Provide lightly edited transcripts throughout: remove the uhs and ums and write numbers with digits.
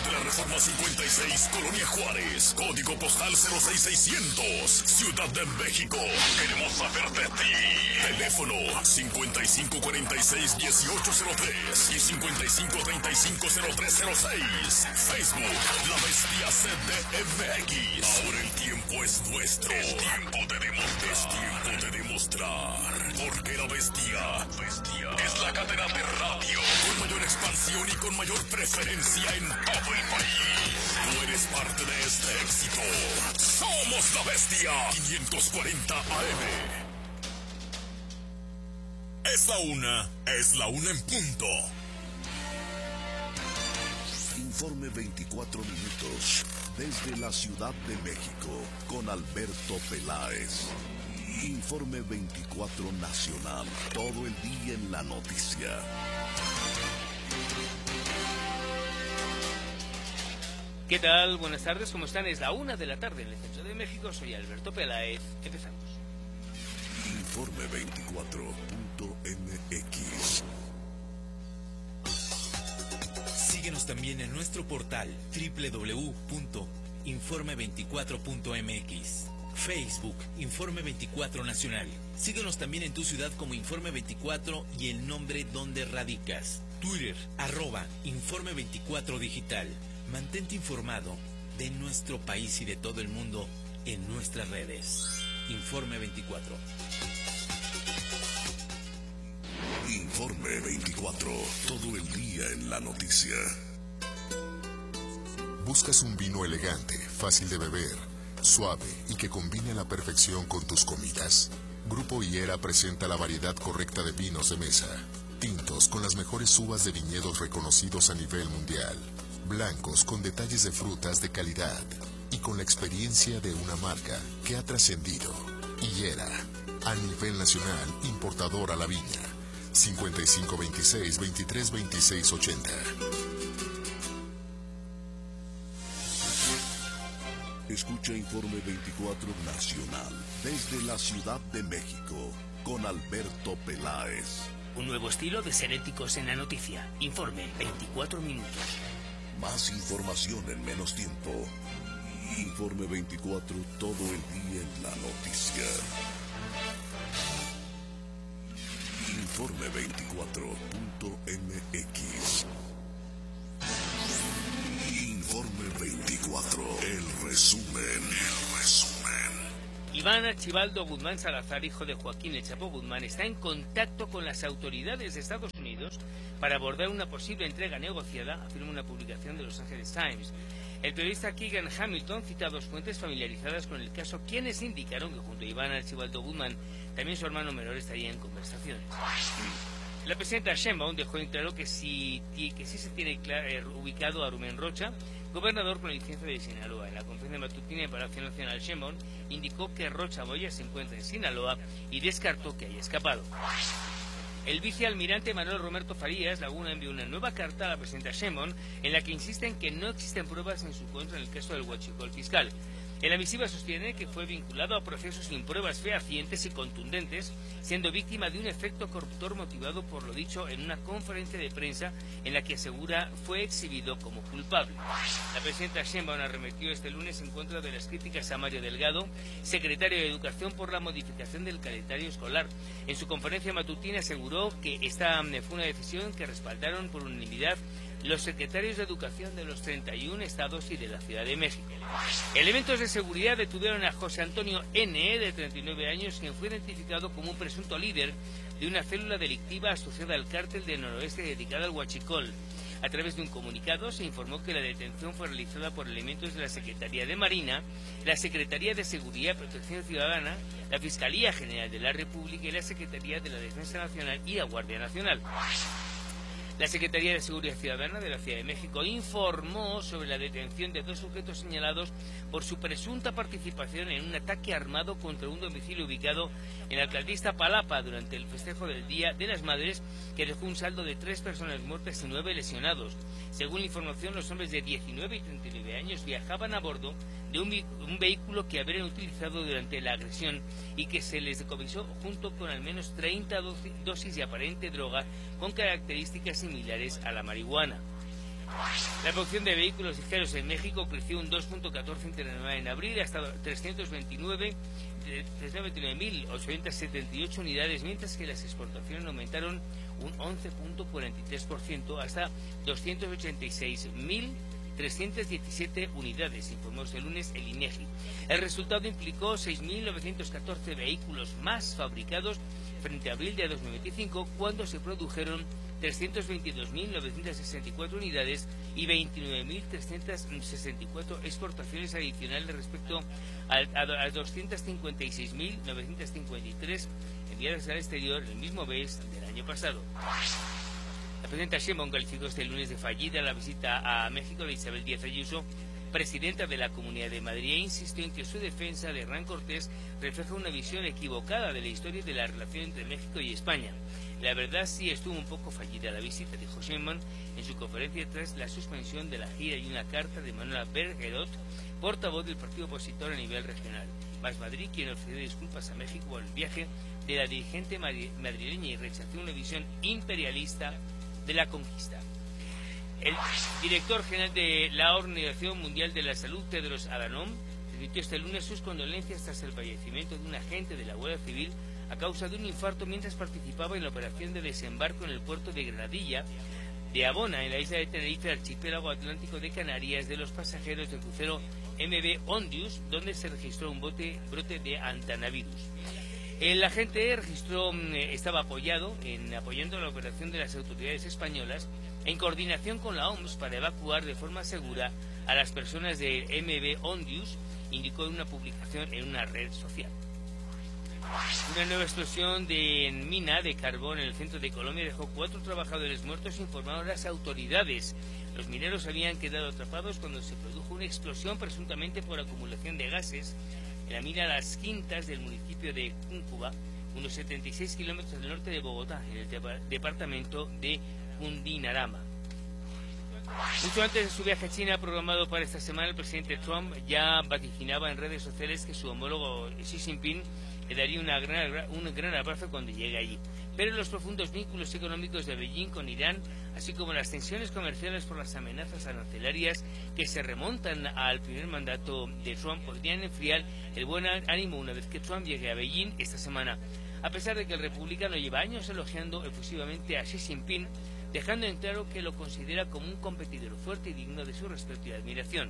de la Reforma 56, Colonia Juárez, código postal 06600, Ciudad de México. Queremos saber de ti. Teléfono 5546-1803 y 5535-0306. Facebook, La Bestia CDMX. Ahora el tiempo es nuestro. Es tiempo de demostrar. Es tiempo de demostrar. Porque La Bestia es la cadena de radio con mayor expansión y con mayor preferencia en todo el país. Tú eres parte de este éxito. Somos La Bestia 540 AM. Es la una en punto. Informe 24 minutos desde la Ciudad de México con Alberto Peláez. Informe 24 nacional, todo el día en la noticia. ¿Qué tal? Buenas tardes, ¿cómo están? Es la 1 de la tarde en el centro de México. Soy Alberto Peláez. Empezamos. Informe 24.mx. Síguenos también en nuestro portal www.informe24.mx. Facebook, Informe 24 Nacional. Síguenos también en tu ciudad como Informe 24 y el nombre donde radicas. Twitter, @Informe 24 Digital. Mantente informado de nuestro país y de todo el mundo en nuestras redes. Informe 24. Informe 24, todo el día en la noticia. ¿Buscas un vino elegante, fácil de beber, suave y que combine a la perfección con tus comidas? Grupo Higuera presenta la variedad correcta de vinos de mesa. Tintos con las mejores uvas de viñedos reconocidos a nivel mundial. Blancos con detalles de frutas de calidad y con la experiencia de una marca que ha trascendido. Higuera, a nivel nacional, importador a la viña. 5526-232680. Escucha Informe 24 Nacional desde la Ciudad de México con Alberto Peláez. Un nuevo estilo de ser éticos en la noticia. Informe 24 minutos. Más información en menos tiempo. Informe 24, todo el día en la noticia. Informe 24.mx. Informe 24, el resumen. Iván Archibaldo Guzmán Salazar, hijo de Joaquín El Chapo Guzmán, está en contacto con las autoridades de Estados Unidos para abordar una posible entrega negociada, afirma una publicación de Los Angeles Times. El periodista Keegan Hamilton cita a dos fuentes familiarizadas con el caso, quienes indicaron que junto a Iván Archibaldo Guzmán, también su hermano menor estaría en conversaciones. La presidenta Sheinbaum dejó en claro que sí se tiene ubicado a Rubén Rocha, gobernador con licencia de Sinaloa. En la conferencia matutina en Palacio Nacional, Sheinbaum indicó que Rocha Moya se encuentra en Sinaloa y descartó que haya escapado. El vicealmirante Manuel Roberto Farías Laguna envió una nueva carta a la presidenta Sheinbaum en la que insiste en que no existen pruebas en su contra en el caso del huachicol fiscal. En la misiva sostiene que fue vinculado a procesos sin pruebas fehacientes y contundentes, siendo víctima de un efecto corruptor motivado por lo dicho en una conferencia de prensa en la que asegura fue exhibido como culpable. La presidenta Sheinbaum arremetió este lunes en contra de las críticas a Mario Delgado, secretario de Educación, por la modificación del calendario escolar. En su conferencia matutina aseguró que esta fue una decisión que respaldaron por unanimidad los secretarios de Educación de los 31 estados y de la Ciudad de México. Elementos de seguridad detuvieron a José Antonio N., de 39 años, quien fue identificado como un presunto líder de una célula delictiva asociada al cártel del noroeste dedicada al huachicol. A través de un comunicado se informó que la detención fue realizada por elementos de la Secretaría de Marina, la Secretaría de Seguridad y Protección Ciudadana, la Fiscalía General de la República y la Secretaría de la Defensa Nacional y la Guardia Nacional. La Secretaría de Seguridad Ciudadana de la Ciudad de México informó sobre la detención de dos sujetos señalados por su presunta participación en un ataque armado contra un domicilio ubicado en la alcaldía Iztapalapa durante el festejo del Día de las Madres, que dejó un saldo de 3 personas muertas y 9 lesionados. Según la información, los hombres de 19 y 39 años viajaban a bordo de un vehículo que habrían utilizado durante la agresión y que se les decomisó junto con al menos 30 dosis de aparente droga con características similares a la marihuana. La producción de vehículos ligeros en México creció un 2.14 interanual en abril hasta 329.878 unidades, mientras que las exportaciones aumentaron un 11.43% hasta 286.317 unidades, informó este lunes el INEGI. El resultado implicó 6.914 vehículos más fabricados frente a abril de 2025, cuando se produjeron 322.964 unidades y 29.364 exportaciones adicionales respecto a 256.953 enviadas al exterior el mismo mes del año pasado. La presidenta Sheinbaum calificó este lunes de fallida la visita a México de Isabel Díaz Ayuso, presidenta de la Comunidad de Madrid, e insistió en que su defensa de Hernán Cortés refleja una visión equivocada de la historia de la relación entre México y España. La verdad sí estuvo un poco fallida la visita, dijo Sheinbaum en su conferencia tras la suspensión de la gira y una carta de Manuela Bergerot, portavoz del partido opositor a nivel regional. Más Madrid, quien ofreció disculpas a México por el viaje de la dirigente madrileña y rechazó una visión imperialista de la conquista. El director general de la Organización Mundial de la Salud, Tedros Adhanom, transmitió este lunes sus condolencias tras el fallecimiento de un agente de la Guardia Civil a causa de un infarto mientras participaba en la operación de desembarco en el puerto de Granadilla de Abona, en la isla de Tenerife, archipiélago atlántico de Canarias, de los pasajeros del crucero MV Ondius, donde se registró un brote de antanavirus. El agente estaba apoyando la operación de las autoridades españolas en coordinación con la OMS para evacuar de forma segura a las personas de MV Ondius, indicó en una publicación en una red social. Una nueva explosión en mina de carbón en el centro de Colombia dejó 4 trabajadores muertos, informaron las autoridades. Los mineros habían quedado atrapados cuando se produjo una explosión presuntamente por acumulación de gases en la mina Las Quintas del municipio de Cúcuba, unos 76 kilómetros al norte de Bogotá, en el departamento de Cundinamarca. Mucho antes de su viaje a China programado para esta semana, el presidente Trump ya vaticinaba en redes sociales que su homólogo Xi Jinping le daría un gran abrazo cuando llegue allí. Pero los profundos vínculos económicos de Beijing con Irán, así como las tensiones comerciales por las amenazas arancelarias que se remontan al primer mandato de Trump, podrían enfriar el buen ánimo una vez que Trump llegue a Beijing esta semana. A pesar de que el republicano lleva años elogiando efusivamente a Xi Jinping, dejando en claro que lo considera como un competidor fuerte y digno de su respeto y admiración.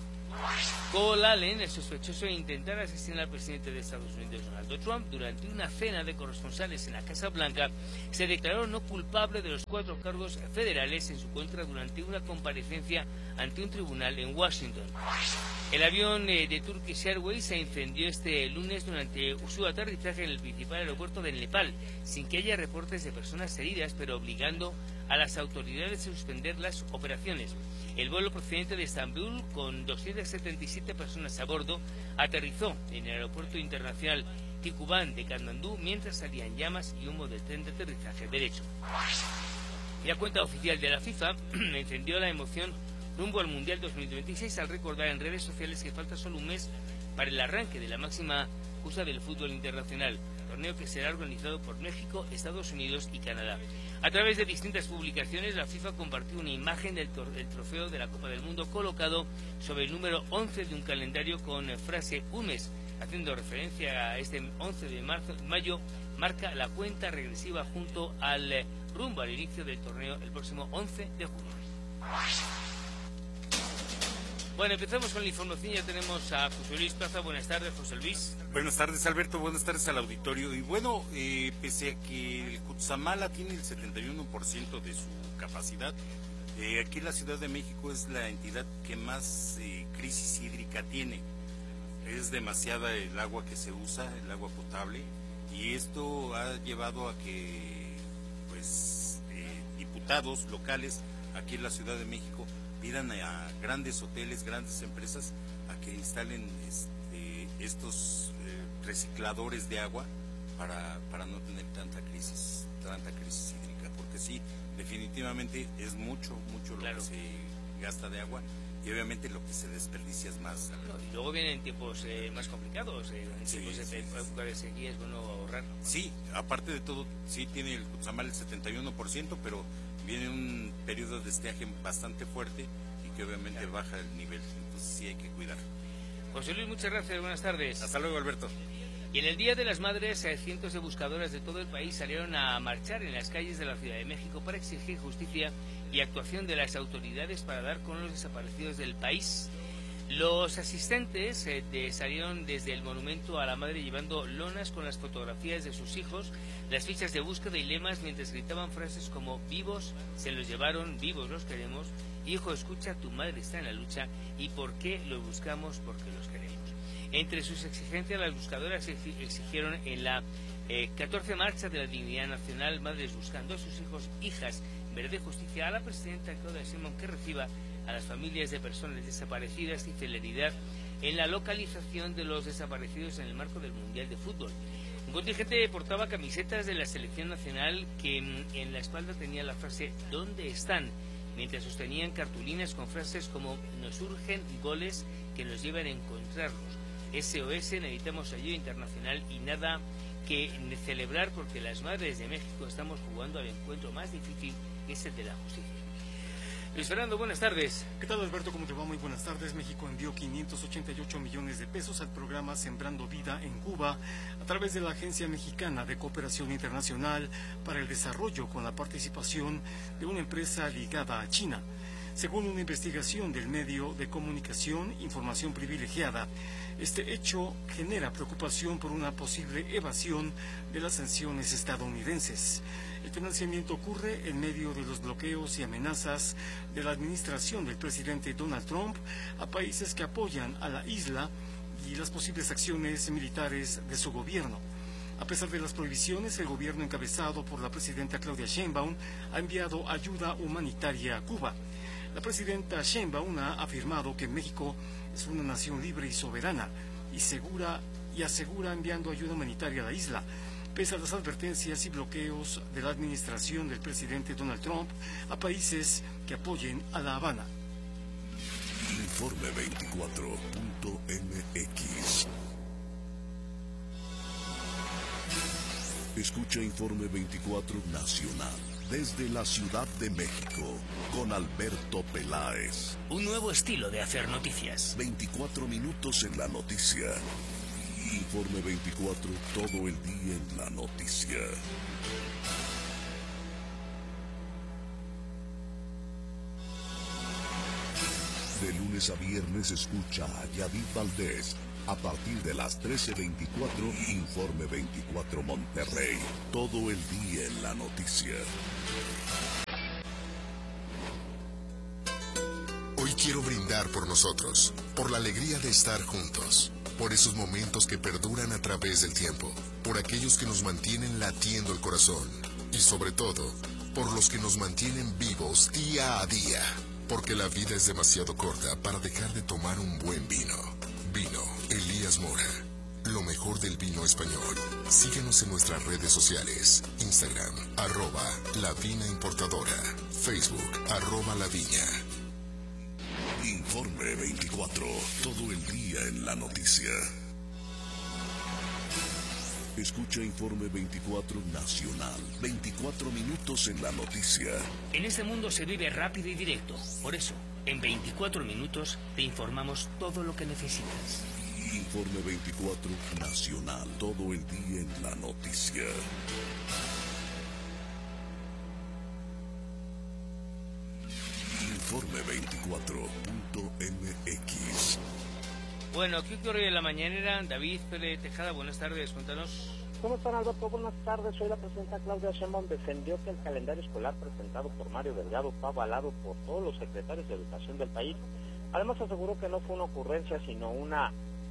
Cole Allen, el sospechoso de intentar asesinar al presidente de Estados Unidos, Donald Trump, durante una cena de corresponsales en la Casa Blanca, se declaró no culpable de los 4 cargos federales en su contra durante una comparecencia ante un tribunal en Washington. El avión de Turkish Airways se incendió este lunes durante su aterrizaje en el principal aeropuerto de Nepal, sin que haya reportes de personas heridas, pero obligando a las autoridades a suspender las operaciones. El vuelo procedente de Estambul, con 277 personas a bordo, aterrizó en el aeropuerto internacional Ticubán de Katmandú mientras salían llamas y humo del tren de aterrizaje derecho. Y la cuenta oficial de la FIFA encendió la emoción rumbo al Mundial 2026 al recordar en redes sociales que falta solo un mes para el arranque de la máxima justa del fútbol internacional, torneo que será organizado por México, Estados Unidos y Canadá. A través de distintas publicaciones, la FIFA compartió una imagen del trofeo de la Copa del Mundo colocado sobre el número 11 de un calendario con frase "un mes", haciendo referencia a este 11 de mayo, marca la cuenta regresiva junto al rumbo al inicio del torneo el próximo 11 de junio. Bueno, empezamos con la información. Ya tenemos a José Luis Plaza. Buenas tardes, José Luis. Buenas tardes, Alberto. Buenas tardes al auditorio. Y bueno, pese a que el Cutzamala tiene el 71% de su capacidad, aquí la Ciudad de México es la entidad que más crisis hídrica tiene. Es demasiada el agua que se usa, el agua potable, y esto ha llevado a que diputados locales aquí en la Ciudad de México pidan a grandes hoteles, grandes empresas a que instalen estos recicladores de agua para no tener tanta crisis hídrica, porque sí, definitivamente es mucho claro, lo que se gasta de agua, y obviamente lo que se desperdicia es más. Y luego vienen tiempos más complicados, en tiempos de época de sequía es bueno ahorrar. Sí, aparte de todo, sí tiene el Cutzamala el 71%, pero viene un periodo de estiaje bastante fuerte y que obviamente baja el nivel, entonces sí hay que cuidar. José Luis, muchas gracias, buenas tardes. Hasta luego, Alberto. Y en el Día de las Madres, cientos de buscadoras de todo el país salieron a marchar en las calles de la Ciudad de México para exigir justicia y actuación de las autoridades para dar con los desaparecidos del país. Los asistentes salieron desde el monumento a la madre llevando lonas con las fotografías de sus hijos, las fichas de búsqueda y lemas mientras gritaban frases como vivos se los llevaron, vivos los queremos, hijo escucha, tu madre está en la lucha y por qué los buscamos, porque los queremos. Entre sus exigencias, las buscadoras exigieron en la 14 Marcha de la Dignidad Nacional Madres Buscando a sus hijos, hijas, verde justicia a la presidenta Claudia Sheinbaum que reciba a las familias de personas desaparecidas y celeridad en la localización de los desaparecidos en el marco del Mundial de Fútbol. Un contingente portaba camisetas de la selección nacional que en la espalda tenía la frase ¿dónde están?, mientras sostenían cartulinas con frases como nos urgen goles que nos lleven a encontrarlos. SOS, necesitamos ayuda internacional y nada que celebrar porque las madres de México estamos jugando al encuentro más difícil, que es el de la justicia. Luis Fernando, buenas tardes. ¿Qué tal, Alberto? ¿Cómo te va? Muy buenas tardes. México envió 588 millones de pesos al programa Sembrando Vida en Cuba a través de la Agencia Mexicana de Cooperación Internacional para el Desarrollo con la participación de una empresa ligada a China. Según una investigación del medio de comunicación Información Privilegiada, este hecho genera preocupación por una posible evasión de las sanciones estadounidenses. El financiamiento ocurre en medio de los bloqueos y amenazas de la administración del presidente Donald Trump a países que apoyan a la isla y las posibles acciones militares de su gobierno. A pesar de las prohibiciones, el gobierno encabezado por la presidenta Claudia Sheinbaum ha enviado ayuda humanitaria a Cuba. La presidenta Sheinbaum ha afirmado que México es una nación libre y soberana y asegura enviando ayuda humanitaria a la isla, pese a las advertencias y bloqueos de la administración del presidente Donald Trump a países que apoyen a La Habana. Informe 24.mx. Escucha Informe 24 Nacional desde la Ciudad de México con Alberto Peláez. Un nuevo estilo de hacer noticias. 24 minutos en la noticia. Informe 24, todo el día en la noticia. De lunes a viernes escucha a Yadid Valdés. A partir de las 13:24, Informe 24 Monterrey. Todo el día en la noticia. Hoy quiero brindar por nosotros, por la alegría de estar juntos, por esos momentos que perduran a través del tiempo, por aquellos que nos mantienen latiendo el corazón y sobre todo, por los que nos mantienen vivos día a día, porque la vida es demasiado corta para dejar de tomar un buen vino. Vino Elías Mora, lo mejor del vino español. Síguenos en nuestras redes sociales, Instagram, @lavinaimportadora, Facebook, @laviña. Informe 24, todo el día en la noticia. Escucha Informe 24 Nacional, 24 minutos en la noticia. En este mundo se vive rápido y directo, por eso, en 24 minutos te informamos todo lo que necesitas. Informe 24 Nacional, todo el día en la noticia. Informe 24.mx. Bueno, ¿qué ocurrió en la mañanera? David Pérez Tejada, buenas tardes, cuéntanos. ¿Cómo están, Alberto? Buenas tardes. Hoy la presidenta Claudia Sheinbaum defendió que el calendario escolar presentado por Mario Delgado fue avalado por todos los secretarios de educación del país. Además aseguró que no fue una ocurrencia, sino una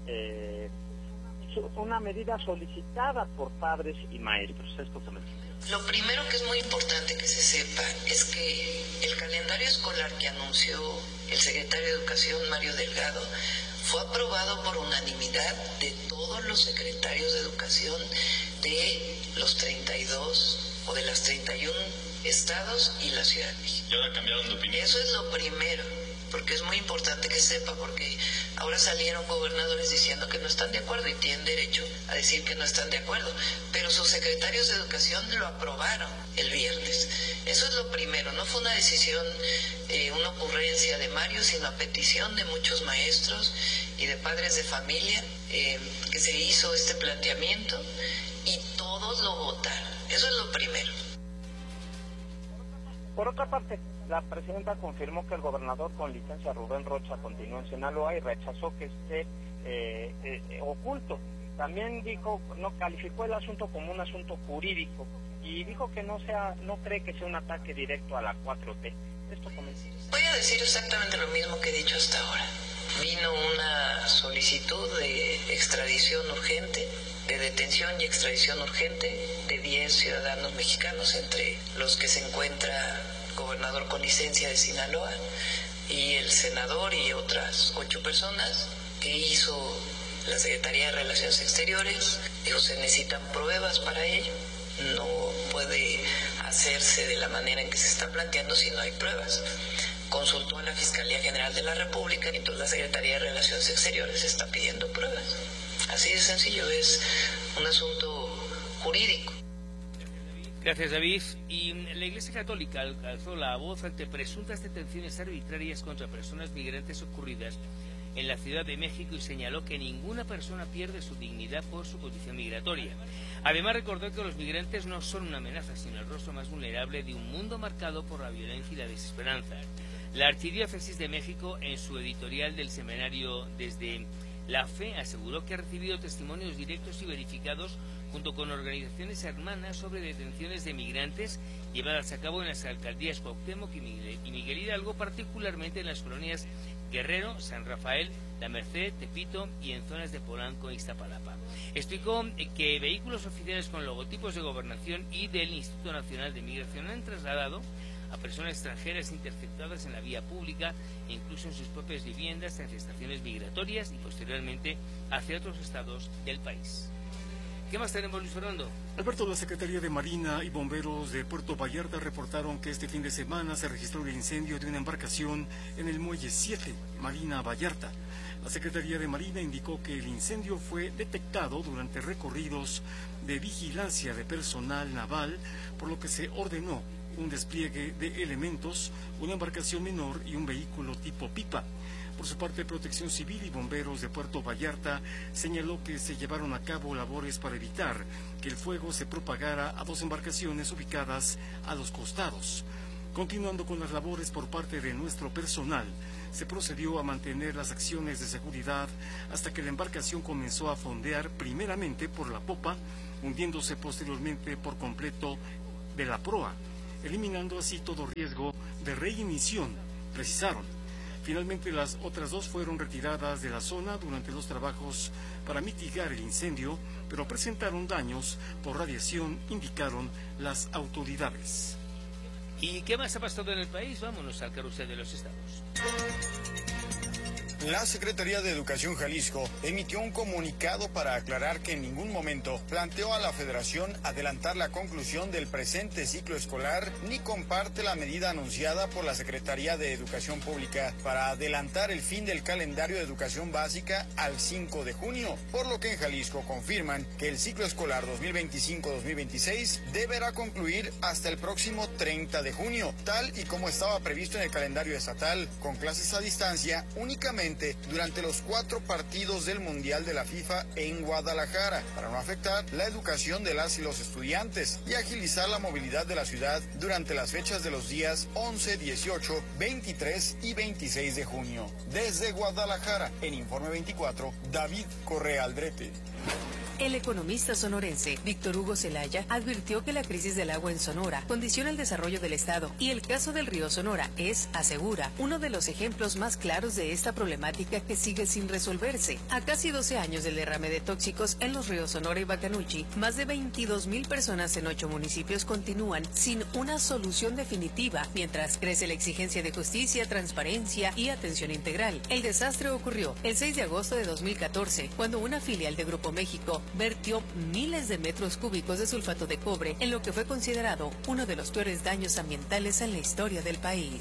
medida solicitada por padres y maestros. Esto también. Lo primero que es muy importante que se sepa es que el calendario escolar que anunció el secretario de Educación, Mario Delgado, fue aprobado por unanimidad de todos los secretarios de Educación de los 32 o de las 31 estados y la Ciudad de México. ¿Y ahora cambiaron de opinión? Eso es lo primero. porque es muy importante que sepa, porque ahora salieron gobernadores diciendo que no están de acuerdo y tienen derecho a decir que no están de acuerdo, pero sus secretarios de educación lo aprobaron el viernes. Eso es lo primero, no fue una decisión, una ocurrencia de Mario, sino a petición de muchos maestros y de padres de familia que se hizo este planteamiento y todos lo votaron. Eso es lo primero. Por otra parte, la presidenta confirmó que el gobernador con licencia Rubén Rocha continúa en Sinaloa y rechazó que esté oculto. También dijo, no calificó el asunto como un asunto jurídico y dijo que no cree que sea un ataque directo a la 4T. Esto comenzó. Voy a decir exactamente lo mismo que he dicho hasta ahora. Vino una solicitud de extradición urgente, de detención y extradición urgente de 10 ciudadanos mexicanos, entre los que se encuentra el gobernador con licencia de Sinaloa y el senador y otras 8 personas que hizo la Secretaría de Relaciones Exteriores. Dijo, se necesitan pruebas para ello. No puede hacerse de la manera en que se está planteando si no hay pruebas. Consultó a la Fiscalía General de la República y entonces la Secretaría de Relaciones Exteriores está pidiendo pruebas. Así de sencillo, es un asunto jurídico. Gracias, David. Y la Iglesia Católica alzó la voz ante presuntas detenciones arbitrarias contra personas migrantes ocurridas en la Ciudad de México y señaló que ninguna persona pierde su dignidad por su condición migratoria. Además, recordó que los migrantes no son una amenaza, sino el rostro más vulnerable de un mundo marcado por la violencia y la desesperanza. La Archidiócesis de México, en su editorial del semanario Desde la Fe, aseguró que ha recibido testimonios directos y verificados junto con organizaciones hermanas sobre detenciones de migrantes llevadas a cabo en las alcaldías Cuauhtémoc y Miguel Hidalgo, particularmente en las colonias Guerrero, San Rafael, La Merced, Tepito y en zonas de Polanco e Iztapalapa. Explicó que vehículos oficiales con logotipos de Gobernación y del Instituto Nacional de Migración han trasladado a personas extranjeras interceptadas en la vía pública e incluso en sus propias viviendas hacia estaciones migratorias y posteriormente hacia otros estados del país. ¿Qué más tenemos, Luis Fernando? Alberto, la Secretaría de Marina y Bomberos de Puerto Vallarta reportaron que este fin de semana se registró el incendio de una embarcación en el Muelle 7, Marina Vallarta. La Secretaría de Marina indicó que el incendio fue detectado durante recorridos de vigilancia de personal naval, por lo que se ordenó un despliegue de elementos, una embarcación menor y un vehículo tipo pipa. Por su parte, Protección Civil y Bomberos de Puerto Vallarta señaló que se llevaron a cabo labores para evitar que el fuego se propagara a 2 embarcaciones ubicadas a los costados. Continuando con las labores por parte de nuestro personal, se procedió a mantener las acciones de seguridad hasta que la embarcación comenzó a fondear primeramente por la popa, hundiéndose posteriormente por completo de la proa, eliminando así todo riesgo de reignición, precisaron. Finalmente, las otras 2 fueron retiradas de la zona durante los trabajos para mitigar el incendio, pero presentaron daños por radiación, indicaron las autoridades. ¿Y qué más ha pasado en el país? Vámonos al carrusel de los estados. La Secretaría de Educación Jalisco emitió un comunicado para aclarar que en ningún momento planteó a la Federación adelantar la conclusión del presente ciclo escolar, ni comparte la medida anunciada por la Secretaría de Educación Pública para adelantar el fin del calendario de educación básica al 5 de junio, por lo que en Jalisco confirman que el ciclo escolar 2025-2026 deberá concluir hasta el próximo 30 de junio, tal y como estaba previsto en el calendario estatal, con clases a distancia únicamente durante los 4 partidos del Mundial de la FIFA en Guadalajara, para no afectar la educación de las y los estudiantes y agilizar la movilidad de la ciudad durante las fechas de los días 11, 18, 23 y 26 de junio. Desde Guadalajara, en Informe 24, David Correa Aldrete. El economista sonorense Víctor Hugo Zelaya advirtió que la crisis del agua en Sonora condiciona el desarrollo del estado y el caso del río Sonora es, asegura, uno de los ejemplos más claros de esta problemática que sigue sin resolverse. A casi 12 años del derrame de tóxicos en los ríos Sonora y Bacanuchi, más de 22,000 personas en 8 municipios continúan sin una solución definitiva, mientras crece la exigencia de justicia, transparencia y atención integral. El desastre ocurrió el 6 de agosto de 2014, cuando una filial de Grupo México vertió miles de metros cúbicos de sulfato de cobre en lo que fue considerado uno de los peores daños ambientales en la historia del país.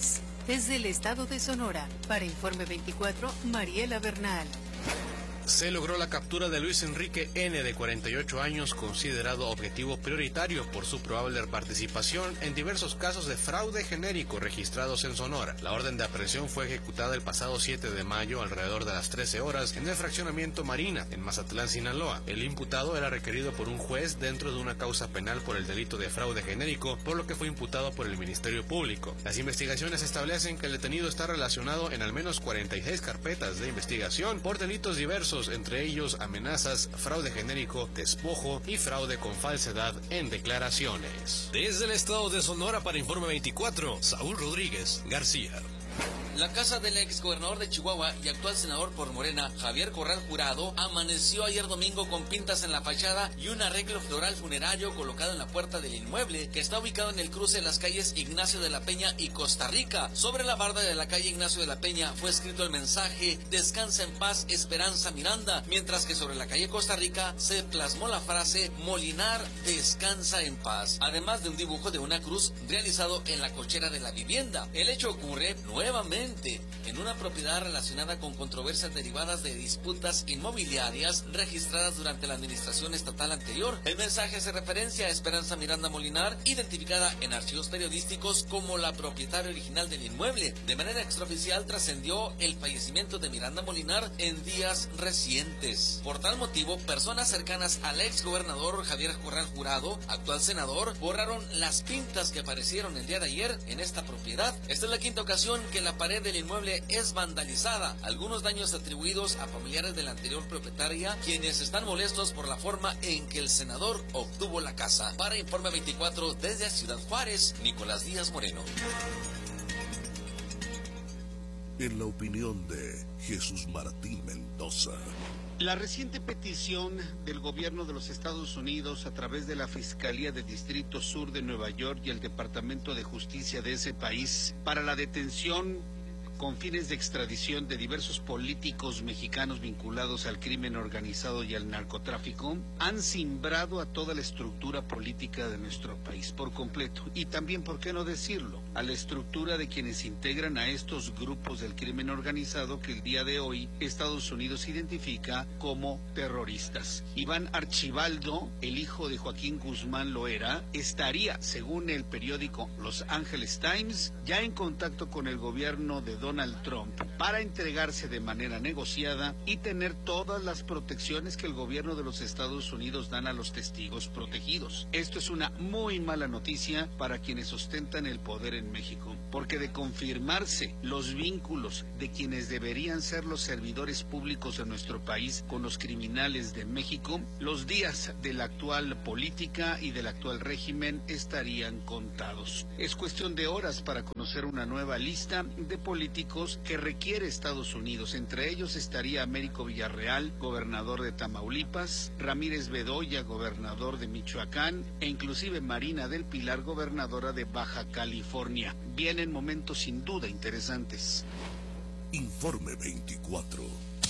Desde el estado de Sonora, para Informe 24, Mariela Bernal. Se logró la captura de Luis Enrique N., de 48 años, considerado objetivo prioritario por su probable participación en diversos casos de fraude genérico registrados en Sonora. La orden de aprehensión fue ejecutada el pasado 7 de mayo alrededor de las 13 horas en el fraccionamiento Marina, en Mazatlán, Sinaloa. El imputado era requerido por un juez dentro de una causa penal por el delito de fraude genérico, por lo que fue imputado por el Ministerio Público. Las investigaciones establecen que el detenido está relacionado en al menos 46 carpetas de investigación por delitos diversos, entre ellos amenazas, fraude genérico, despojo y fraude con falsedad en declaraciones. Desde el estado de Sonora para Informe 24, Saúl Rodríguez García. La casa del ex gobernador de Chihuahua y actual senador por Morena, Javier Corral Jurado, amaneció ayer domingo con pintas en la fachada y un arreglo floral funerario colocado en la puerta del inmueble, que está ubicado en el cruce de las calles Ignacio de la Peña y Costa Rica. Sobre la barda de la calle Ignacio de la Peña fue escrito el mensaje "Descansa en paz, Esperanza Miranda", mientras que sobre la calle Costa Rica se plasmó la frase "Molinar, descansa en paz", además de un dibujo de una cruz realizado en la cochera de la vivienda. El hecho ocurre nuevamente en una propiedad relacionada con controversias derivadas de disputas inmobiliarias registradas durante la administración estatal anterior. El mensaje hace referencia a Esperanza Miranda Molinar, identificada en archivos periodísticos como la propietaria original del inmueble. De manera extraoficial trascendió el fallecimiento de Miranda Molinar en días recientes. Por tal motivo, personas cercanas al ex gobernador Javier Corral Jurado, actual senador, borraron las pintas que aparecieron el día de ayer en esta propiedad. Esta es la quinta ocasión que la pared del inmueble es vandalizada, algunos daños atribuidos a familiares de la anterior propietaria, quienes están molestos por la forma en que el senador obtuvo la casa. Para Informe 24 desde Ciudad Juárez, Nicolás Díaz Moreno. En la opinión de Jesús Martín Mendoza. La reciente petición del gobierno de los Estados Unidos a través de la Fiscalía del Distrito Sur de Nueva York y el Departamento de Justicia de ese país para la detención con fines de extradición de diversos políticos mexicanos vinculados al crimen organizado y al narcotráfico han cimbrado a toda la estructura política de nuestro país por completo, y también, ¿por qué no decirlo?, a la estructura de quienes integran a estos grupos del crimen organizado que el día de hoy Estados Unidos identifica como terroristas. Iván Archibaldo, el hijo de Joaquín Guzmán Loera, estaría, según el periódico Los Angeles Times, ya en contacto con el gobierno de Donald Trump para entregarse de manera negociada y tener todas las protecciones que el gobierno de los Estados Unidos dan a los testigos protegidos. Esto es una muy mala noticia para quienes ostentan el poder en México, porque de confirmarse los vínculos de quienes deberían ser los servidores públicos de nuestro país con los criminales de México, los días de la actual política y del actual régimen estarían contados. Es cuestión de horas para conocer una nueva lista de políticos que requiere Estados Unidos. Entre ellos estaría Américo Villarreal, gobernador de Tamaulipas, Ramírez Bedoya, gobernador de Michoacán, e inclusive Marina del Pilar, gobernadora de Baja California. Vienen momentos sin duda interesantes. Informe 24.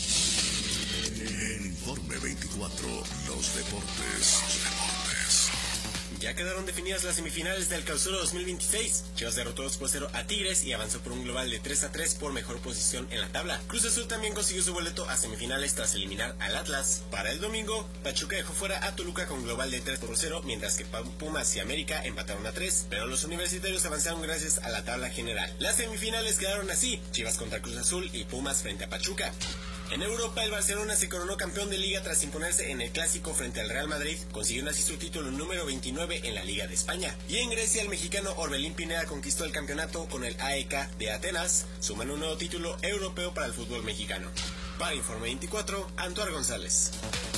En Informe 24, los deportes. Ya quedaron definidas las semifinales del Clausura 2026. Chivas derrotó 2-0 a Tigres y avanzó por un global de 3-3 por mejor posición en la tabla. Cruz Azul también consiguió su boleto a semifinales tras eliminar al Atlas. Para el domingo, Pachuca dejó fuera a Toluca con global de 3-0, mientras que Pumas y América empataron a 3, pero los universitarios avanzaron gracias a la tabla general. Las semifinales quedaron así: Chivas contra Cruz Azul y Pumas frente a Pachuca. En Europa, el Barcelona se coronó campeón de Liga tras imponerse en el Clásico frente al Real Madrid, consiguiendo así su título número 29 en la Liga de España. Y en Grecia, el mexicano Orbelín Pineda conquistó el campeonato con el AEK de Atenas, sumando un nuevo título europeo para el fútbol mexicano. Para Informe 24, Antoine González.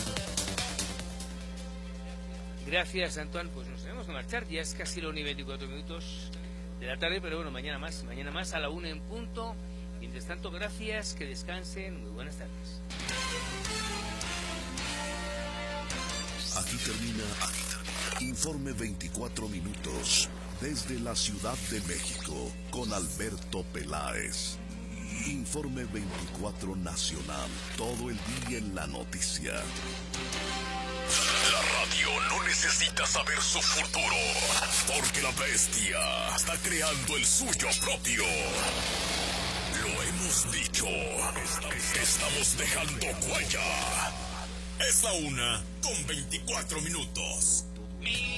Gracias, Antoine. Pues nos tenemos que marchar, ya es casi la 1:24 de la tarde, pero bueno, mañana más a la 1 en punto. Mientras tanto, gracias, que descansen, muy buenas tardes. Aquí termina Informe 24 minutos desde la Ciudad de México con Alberto Peláez. Informe 24 Nacional, todo el día en la noticia. radio no necesita saber su futuro, porque la bestia está creando el suyo propio. Lo hemos dicho, estamos dejando huella. Es la 1:24.